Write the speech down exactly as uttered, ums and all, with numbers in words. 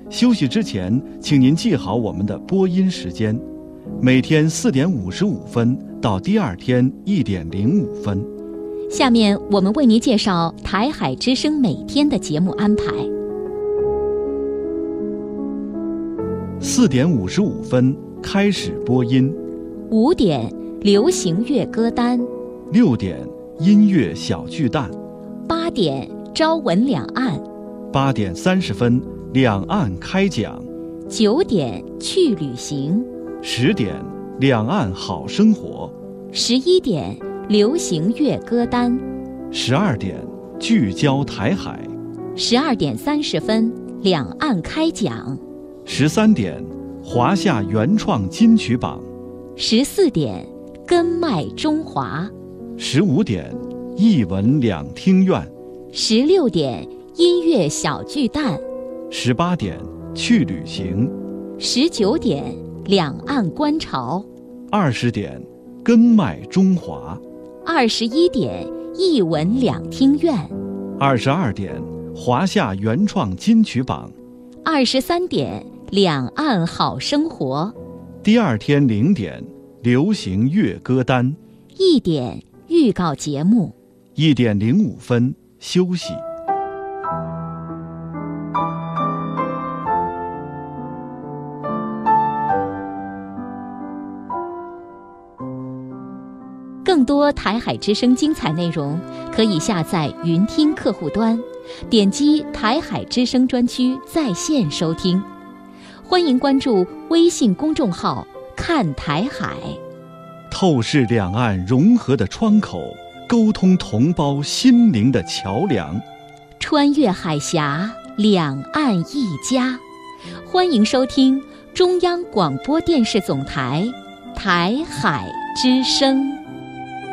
休息之前，请您记好我们的播音时间，每天四点五十五分到第二天一点零五分。 下面我们为您介绍台海之声每天的节目安排。 四点五十五分开始播音， 五点流行乐歌单， 六点音乐小巨蛋， 八点朝闻两岸， 八点三十分两岸开讲， 九点去旅行， 十点两岸好生活， 十一点流行乐歌单， 十二点聚焦台海， 十二点三十分两岸开讲， 十三点华夏原创金曲榜， 十四点根脉中华， 十五点艺文两厅院， 十六点音乐小巨蛋， 十八点去旅行， 十九点两岸观潮， 二十点根脉中华， 二十一点艺文两厅院， 二十二点华夏原创金曲榜， 二十三点两岸好生活， 第二天零点流行乐歌单， 一点预告节目， 一点零五分休息。 更多台海之声精彩内容，可以下载云听客户端，点击台海之声专区在线收听。欢迎关注微信公众号看台海， 透视两岸融合的窗口，沟通同胞心灵的桥梁， 穿越海峡，两岸一家。欢迎收听中央广播电视总台台海之声。